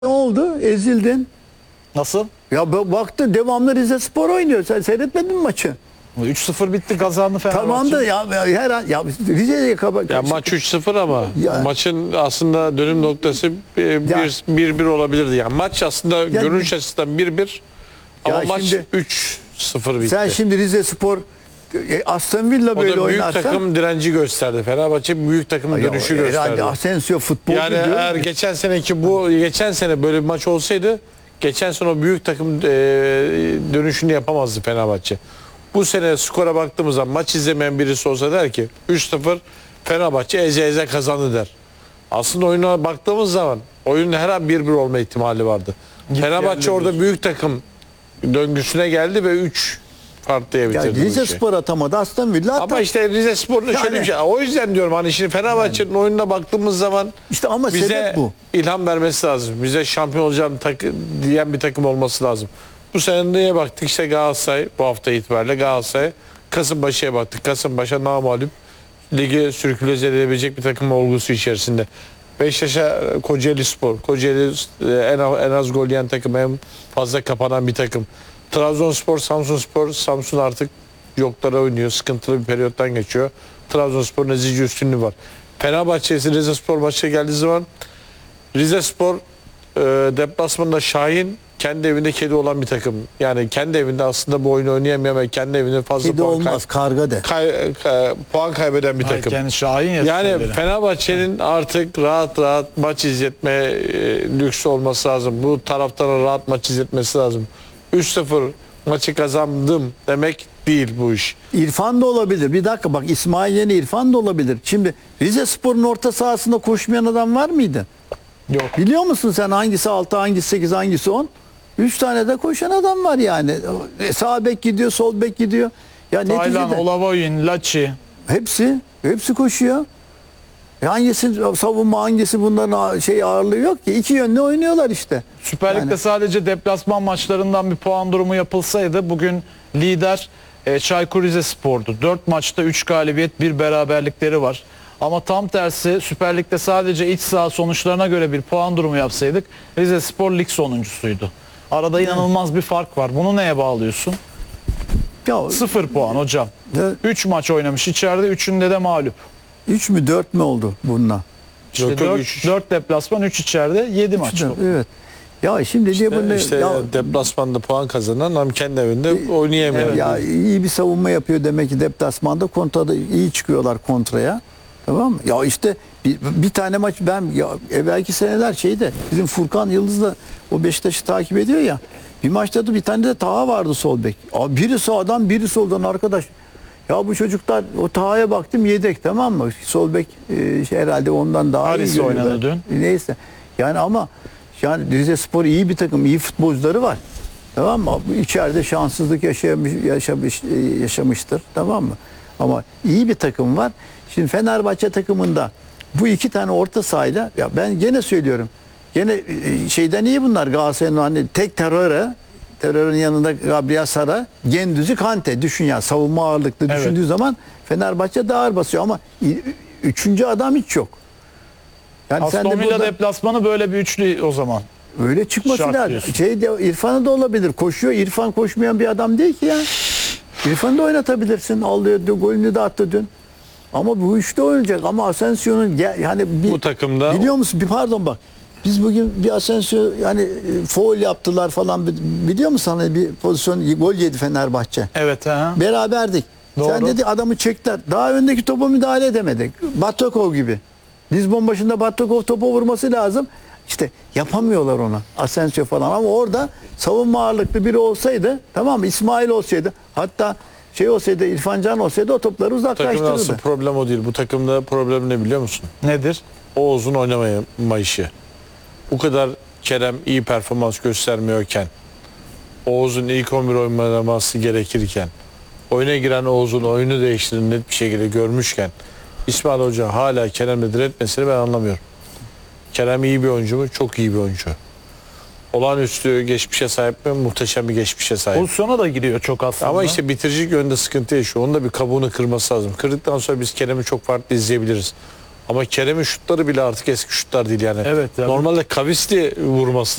Ne oldu? Ezildin. Nasıl? Ya baktı devamlı Rizespor oynuyor. Sen seyretmedin mi maçı? 3-0 bitti, kazandı Fenerbahçe. Tamam da ya her an ya Rize'ye Ya maç 3-0 ama Ya. maçın aslında dönüm noktası 1-1 olabilirdi. Yani maç aslında görünüş açısından 1-1 ama Ya maç şimdi- 3-0 bitti. sen şimdi Rizespor Aston Villa O böyle da büyük oynarsa takım direnci gösterdi. Fenerbahçe büyük takım ya, dönüşü herhalde gösterdi. Asensio futbolcu Yani diyor. eğer geçen sene böyle bir maç olsaydı geçen sene o büyük takım dönüşünü yapamazdı Fenerbahçe. Bu sene skora baktığımız zaman maç izlemeyen birisi olsa der ki 3-0 Fenerbahçe eze kazandı der. Aslında oyuna baktığımız zaman oyunun her an 1-1 olma ihtimali vardı. Fenerbahçe geldi orada büyük takım döngüsüne geldi ve 3 farklıya Ya bitirdi bu işi. Rizespor atamadı Aston Villa Ama işte Rizespor'da şöyle bir şey. O yüzden diyorum hani şimdi Fenerbahçe'nin oyununa baktığımız zaman işte ama bize sebep bu. ilham vermesi lazım. Bize şampiyon olacağım diyen bir takım olması lazım. Bu sene neye baktık? İşte Galatasaray bu hafta itibariyle Galatasaray. Kasımpaşa'ya baktık. Kasımpaşa namağlup ligi sürküle edebilecek bir takım olgusu içerisinde. Beşiktaş'a Kocaeli Spor. Kocaeli en az gol yiyen takım, en fazla kapanan bir takım. Trabzonspor, Samsunspor. Samsun artık yoklara oynuyor. Sıkıntılı bir periyottan geçiyor. Trabzonspor'un ezici üstünlüğü var. Fenerbahçe ise Rizespor maçına geldiği zaman Rizespor deplasmanında Şahin kendi evinde kedi olan bir takım. Yani kendi evinde aslında bu oyunu oynayamayan ve kendi evinde fazla Kedi olmaz karga de. puan kaybeden bir takım. Yani Şahin ya. Yani Fenerbahçe'nin artık rahat maç izletme lüksü olması lazım. Bu taraftara rahat maç izletmesi lazım. 3-0 maçı kazandım demek değil bu iş. İrfan da olabilir. Bir dakika bak İsmail Yeni İrfan da olabilir. Şimdi Rizespor'un orta sahasında koşmayan adam var mıydı? Yok. Biliyor musun sen hangisi 6, hangisi 8, hangisi 10? 3 tane de koşan adam var yani. Sağ bek gidiyor, sol bek gidiyor. Ya Taylan, neticede Olavoyun, Laçi. hepsi koşuyor. Hangisi savunma, hangisi bunların ağırlığı yok ki. İki yönlü oynuyorlar işte. Süper Lig'de Yani- sadece deplasman maçlarından bir puan durumu yapılsaydı bugün lider Çaykur Rizespor'du. 4 maçta 3 galibiyet, 1 beraberlikleri var. Ama tam tersi Süper Lig'de sadece iç saha sonuçlarına göre bir puan durumu yapsaydık Rizespor lig sonuncusuydu. Arada inanılmaz bir fark var. Bunu neye bağlıyorsun? Ya 0 puan hocam. Evet. 3 maç oynamış içeride, 3'ünde de mağlup. 3 mü 4 mü oldu bununla? İşte Yok, yok, 4 deplasman, 3 içeride, 7 maç. Evet. Ya şimdi diye bunu İşte ya, deplasmanda puan kazanan ama kendi evinde oynayamıyor. ya iyi bir savunma yapıyor demek ki deplasmanda kontrada iyi çıkıyorlar kontraya. Tamam mı? Ya işte bir tane maç ben ya evvelki seneler şeyde bizim Furkan Yıldız'la o Beşiktaş'ı takip ediyor ya. Bir maçta da bir tane de Taha vardı sol bek. Abi biri sağdan biri soldan arkadaş. Ya bu çocuklar o Taha'ya baktım yedek tamam mı? Sol bek herhalde ondan daha Haris iyi oynadı görüyor. Neyse. Yani ama yani Rizespor iyi bir takım, iyi futbolcuları var. Tamam mı? İçeride şanssızlık yaşamıştır. Tamam mı? Ama iyi bir takım var. Şimdi Fenerbahçe takımında bu iki tane orta sahayla ya ben gene söylüyorum. Gene şeyden iyi bunlar Galatasaray'ın hani tek terörün yanında Gabriel Sara, Gendüz'ü Kante. Düşün ya savunma ağırlıklı Evet. düşündüğü zaman Fenerbahçe daha ağır basıyor ama üçüncü adam hiç yok. Yani Aston Villa burada- deplasmanı böyle bir üçlü o zaman. öyle çıkması Şart lazım. diyorsun. İrfan'ı da olabilir. Koşuyor. İrfan koşmayan bir adam değil ki ya. İrfan'ı da oynatabilirsin. Alıyor, golünü de attı dün. Ama bu üçlü oynayacak. Ama Asensio'nun yani Bu takımda biliyor musun? Pardon bak. Biz bugün bir Asensio yani foul yaptılar falan biliyor musun? Hani bir pozisyon gol yedi Fenerbahçe. Evet ha. Beraberdik. Doğru. Sen dedi adamı çektiler. Daha öndeki topa müdahale edemedik. Batakov gibi. Lizbon başında Batakov topa vurması lazım. İşte yapamıyorlar ona. Asensio falan ama orada savunma ağırlıklı biri olsaydı tamam mı? İsmail olsaydı hatta şey olsaydı İrfan Can olsaydı o topları takımda asıl uzaklaştırırdı. problem o değil. Bu takımda problem ne biliyor musun? Nedir? Oğuz'un oynamayışı. Bu kadar Kerem iyi performans göstermiyorken, Oğuz'un ilk 11 oynaması gerekirken, oyuna giren Oğuz'un oyunu değiştiğini net bir şekilde görmüşken, İsmail Hoca hala Kerem'le diretmesini ben anlamıyorum. Kerem iyi bir oyuncu mu? Çok iyi bir oyuncu. Olağanüstü geçmişe sahip mi? Muhteşem bir geçmişe sahip. Pozisyona da giriyor çok aslında. Ama işte bitiricilik yönünde sıkıntı yaşıyor. Onun da bir kabuğunu kırması lazım. Kırdıktan sonra biz Kerem'i çok farklı izleyebiliriz. Ama Kerem'in şutları bile artık eski şutlar değil yani. Evet, evet. Normalde kavisli vurması